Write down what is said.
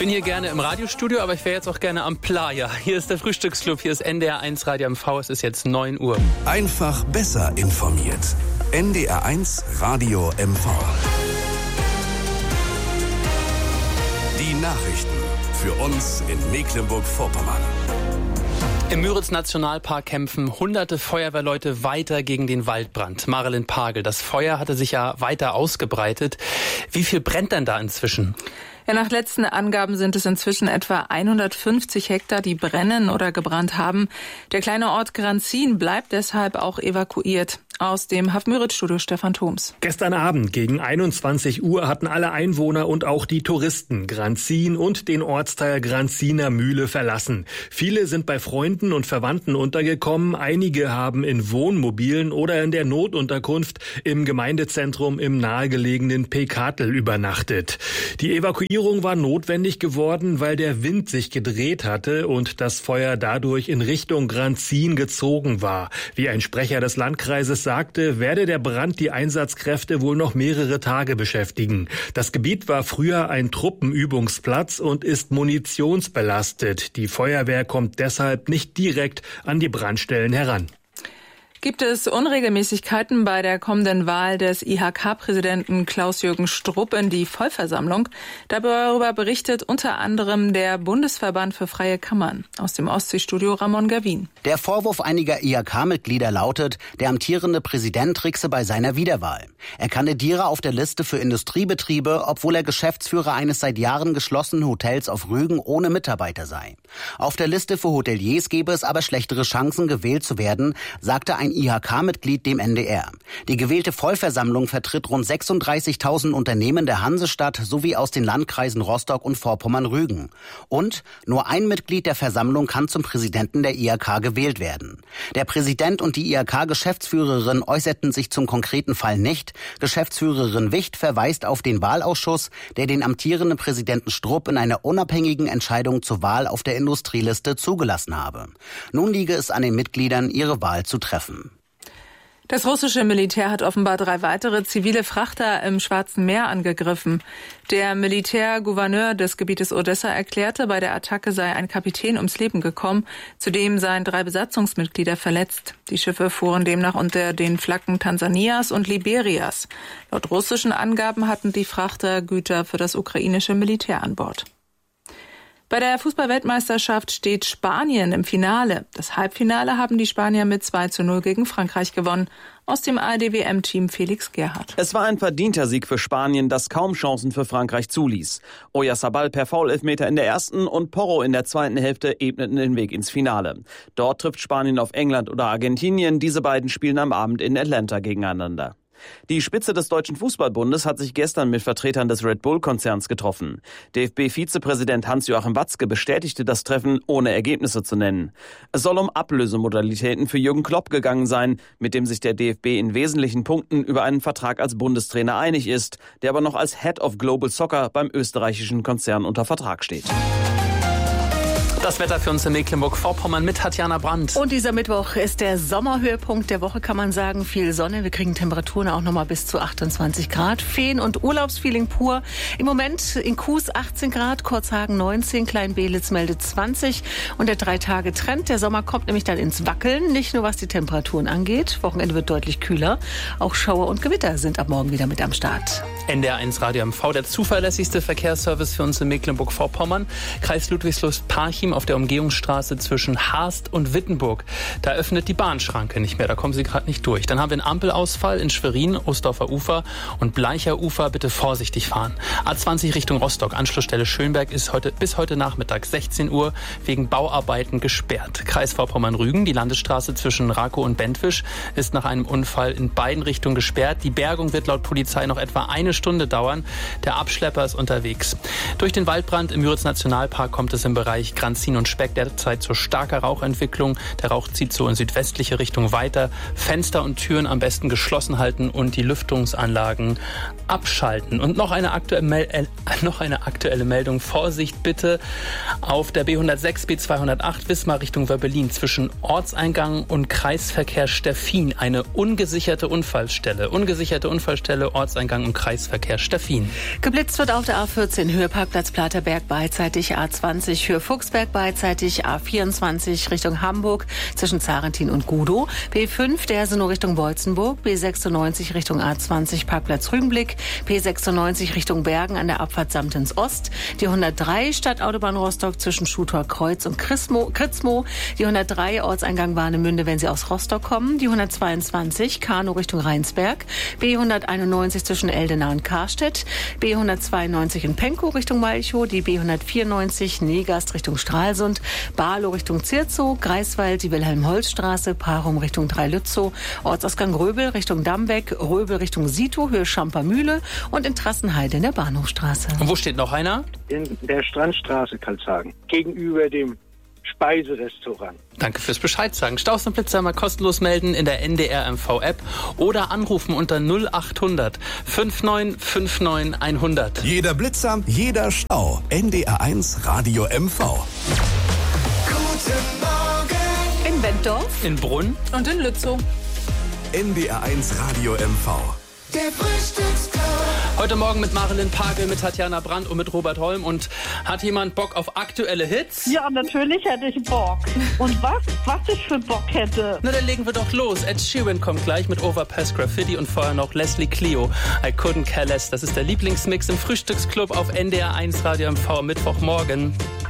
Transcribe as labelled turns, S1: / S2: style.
S1: bin hier gerne im Radiostudio, aber ich wäre jetzt auch gerne am Playa. Hier ist der Frühstücksclub, hier ist NDR 1 Radio MV, es ist jetzt 9 Uhr.
S2: Einfach besser informiert. NDR 1 Radio MV. Die Nachrichten für uns in Mecklenburg-Vorpommern.
S1: Im Müritz-Nationalpark kämpfen hunderte Feuerwehrleute weiter gegen den Waldbrand. Marilyn Pagel, das Feuer hatte sich ja weiter ausgebreitet. Wie viel brennt denn da inzwischen?
S3: Ja, nach letzten Angaben sind es inzwischen etwa 150 Hektar, die brennen oder gebrannt haben. Der kleine Ort Granzin bleibt deshalb auch evakuiert. Aus dem Haff-Müritz-Studio Stefan Thoms.
S4: Gestern Abend gegen 21 Uhr hatten alle Einwohner und auch die Touristen Granzin und den Ortsteil Granziner Mühle verlassen. Viele sind bei Freunden und Verwandten untergekommen. Einige haben in Wohnmobilen oder in der Notunterkunft im Gemeindezentrum im nahegelegenen Pekatel übernachtet. Die Evakuierung war notwendig geworden, weil der Wind sich gedreht hatte und das Feuer dadurch in Richtung Granzin gezogen war. Wie ein Sprecher des Landkreises sagte, werde der Brand die Einsatzkräfte wohl noch mehrere Tage beschäftigen. Das Gebiet war früher ein Truppenübungsplatz und ist munitionsbelastet. Die Feuerwehr kommt deshalb nicht direkt an die Brandstellen heran.
S3: Gibt es Unregelmäßigkeiten bei der kommenden Wahl des IHK-Präsidenten Klaus-Jürgen Strupp in die Vollversammlung? Darüber berichtet unter anderem der Bundesverband für freie Kammern. Aus dem Ostseestudio Ramon Gavin.
S5: Der Vorwurf einiger IHK-Mitglieder lautet, der amtierende Präsident trickse bei seiner Wiederwahl. Er kandidiere auf der Liste für Industriebetriebe, obwohl er Geschäftsführer eines seit Jahren geschlossenen Hotels auf Rügen ohne Mitarbeiter sei. Auf der Liste für Hoteliers gebe es aber schlechtere Chancen, gewählt zu werden, sagte ein IHK-Mitglied dem NDR. Die gewählte Vollversammlung vertritt rund 36.000 Unternehmen der Hansestadt sowie aus den Landkreisen Rostock und Vorpommern-Rügen. Und nur ein Mitglied der Versammlung kann zum Präsidenten der IHK gewählt werden. Der Präsident und die IHK-Geschäftsführerin äußerten sich zum konkreten Fall nicht. Geschäftsführerin Wicht verweist auf den Wahlausschluss, der den amtierenden Präsidenten Strupp in einer unabhängigen Entscheidung zur Wahl auf der Industrieliste zugelassen habe. Nun liege es an den Mitgliedern, ihre Wahl zu treffen.
S3: Das russische Militär hat offenbar 3 weitere zivile Frachter im Schwarzen Meer angegriffen. Der Militärgouverneur des Gebietes Odessa erklärte, bei der Attacke sei ein Kapitän ums Leben gekommen. Zudem seien 3 Besatzungsmitglieder verletzt. Die Schiffe fuhren demnach unter den Flaggen Tansanias und Liberias. Laut russischen Angaben hatten die Frachter Güter für das ukrainische Militär an Bord. Bei der Fußball-Weltmeisterschaft steht Spanien im Finale. Das Halbfinale haben die Spanier mit 2:0 gegen Frankreich gewonnen. Aus dem ARD-WM-Team Felix Gerhardt.
S6: Es war ein verdienter Sieg für Spanien, das kaum Chancen für Frankreich zuließ. Oyarzabal per Foul-Elfmeter in der ersten und Porro in der zweiten Hälfte ebneten den Weg ins Finale. Dort trifft Spanien auf England oder Argentinien. Diese beiden spielen am Abend in Atlanta gegeneinander. Die Spitze des Deutschen Fußballbundes hat sich gestern mit Vertretern des Red Bull-Konzerns getroffen. DFB-Vizepräsident Hans-Joachim Watzke bestätigte das Treffen, ohne Ergebnisse zu nennen. Es soll um Ablösemodalitäten für Jürgen Klopp gegangen sein, mit dem sich der DFB in wesentlichen Punkten über einen Vertrag als Bundestrainer einig ist, der aber noch als Head of Global Soccer beim österreichischen Konzern unter Vertrag steht.
S1: Das Wetter für uns in Mecklenburg-Vorpommern mit Tatjana Brandt.
S7: Und dieser Mittwoch ist der Sommerhöhepunkt der Woche, kann man sagen. Viel Sonne, wir kriegen Temperaturen auch nochmal bis zu 28 Grad. Feen- und Urlaubsfeeling pur. Im Moment in Kues 18 Grad, Kurzhagen 19, Kleinbehlitz meldet 20. Und der 3-Tage-Trend, der Sommer kommt nämlich dann ins Wackeln. Nicht nur was die Temperaturen angeht, Wochenende wird deutlich kühler. Auch Schauer und Gewitter sind ab morgen wieder mit am Start.
S1: NDR 1 Radio MV, der zuverlässigste Verkehrsservice für uns in Mecklenburg-Vorpommern. Kreis Ludwigslust-Parchim auf der Umgehungsstraße zwischen Haast und Wittenburg. Da öffnet die Bahnschranke nicht mehr, da kommen Sie gerade nicht durch. Dann haben wir einen Ampelausfall in Schwerin, Ostdorfer Ufer und Bleicher Ufer. Bitte vorsichtig fahren. A20 Richtung Rostock, Anschlussstelle Schönberg ist bis heute Nachmittag 16 Uhr wegen Bauarbeiten gesperrt. Kreis Vorpommern-Rügen, die Landesstraße zwischen Rakow und Bentwisch ist nach einem Unfall in beiden Richtungen gesperrt. Die Bergung wird laut Polizei noch etwa 1 Stunde dauern. Der Abschlepper ist unterwegs. Durch den Waldbrand im Müritz-Nationalpark kommt es im Bereich Granzin Tessin und Speck derzeit zu starker Rauchentwicklung. Der Rauch zieht so in südwestliche Richtung weiter. Fenster und Türen am besten geschlossen halten und die Lüftungsanlagen abschalten. Und noch eine aktuelle Meldung. Vorsicht bitte auf der B106, B208 Wismar Richtung Wöbbelin zwischen Ortseingang und Kreisverkehr Steffin. Eine ungesicherte Unfallstelle. Ortseingang und Kreisverkehr Steffin.
S7: Geblitzt wird auf der A14 Höhe Parkplatz Platerberg beidseitig, A20 Höhe Fuchsberg beidseitig, A24 Richtung Hamburg zwischen Zarentin und Gudow, B5 der Seno Richtung Beutzenburg, B96 Richtung A20 Parkplatz Rügenblick, B96 Richtung Bergen an der Abfahrt Samtens Ost, die 103 Stadtautobahn Rostock zwischen Schutor-Kreuz und Kritzmo, die 103 Ortseingang Warnemünde, wenn Sie aus Rostock kommen, die 122 Kanow Richtung Rheinsberg, B191 zwischen Eldena und Karstedt, B192 in Penkow Richtung Malchow, die B194 Negast Richtung Stralsund, Barlow Richtung Zirzow, Greifswald, die Wilhelm-Holz-Straße, Parum Richtung Dreilützow, Ortsausgang Röbel Richtung Dambeck, Röbel Richtung Sito, Höhe Schampermühle und in Trassenheide in der Bahnhofstraße.
S1: Und wo steht noch einer?
S8: In der Strandstraße, Karlshagen, gegenüber dem Speiserestaurant.
S1: Danke fürs Bescheid sagen. Staus und Blitzer mal kostenlos melden in der NDR MV-App oder anrufen unter 0800 5959 100.
S2: Jeder Blitzer, jeder Stau. NDR1 Radio MV.
S9: Guten Morgen.
S7: In Wenddorf,
S1: In Brunn
S3: Und in Lützow.
S2: NDR1 Radio MV.
S9: Der Frühstücksclub.
S1: Heute Morgen mit Marilyn Pagel, mit Tatjana Brandt und mit Robert Holm. Und hat jemand Bock auf aktuelle Hits?
S10: Ja, natürlich hätte ich Bock. Und was ich für Bock hätte?
S1: Na, dann legen wir doch los. Ed Sheeran kommt gleich mit Overpass Graffiti und vorher noch Leslie Clio. I Couldn't Care Less. Das ist der Lieblingsmix im Frühstücksclub auf NDR1 Radio MV am Mittwochmorgen.